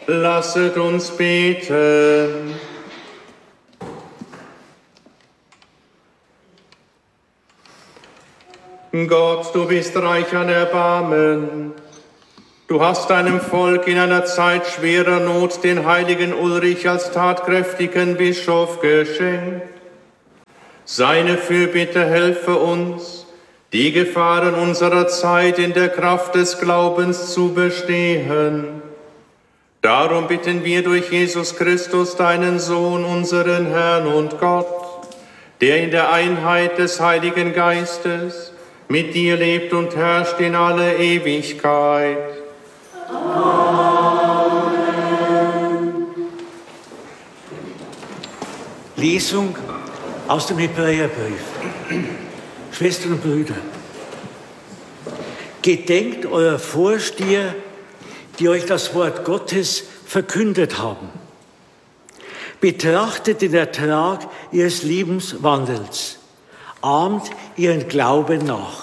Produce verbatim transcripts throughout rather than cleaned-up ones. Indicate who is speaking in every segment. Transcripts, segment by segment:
Speaker 1: Lasset uns beten. Gott, du bist reich an Erbarmen. Du hast deinem Volk in einer Zeit schwerer Not den heiligen Ulrich als tatkräftigen Bischof geschenkt. Seine Fürbitte helfe uns, die Gefahren unserer Zeit in der Kraft des Glaubens zu bestehen. Darum bitten wir durch Jesus Christus, deinen Sohn, unseren Herrn und Gott, der in der Einheit des Heiligen Geistes mit dir lebt und herrscht in alle Ewigkeit.
Speaker 2: Amen. Lesung aus dem Hebräerbrief. Schwestern und Brüder, gedenkt eurer Vorsteher, die euch das Wort Gottes verkündet haben. Betrachtet den Ertrag ihres Lebenswandels, ahmt ihren Glauben nach.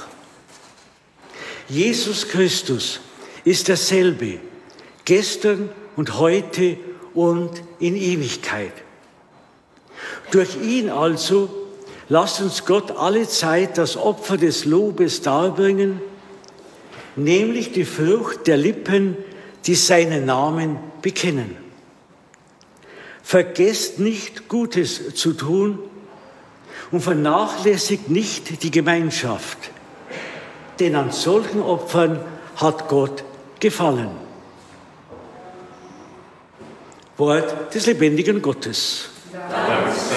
Speaker 2: Jesus Christus ist derselbe, gestern und heute und in Ewigkeit. Durch ihn also lasst uns Gott alle Zeit das Opfer des Lobes darbringen, nämlich die Frucht der Lippen, die seinen Namen bekennen. Vergesst nicht, Gutes zu tun und vernachlässigt nicht die Gemeinschaft, denn an solchen Opfern hat Gott gefallen. Wort des lebendigen Gottes.
Speaker 1: Dank sei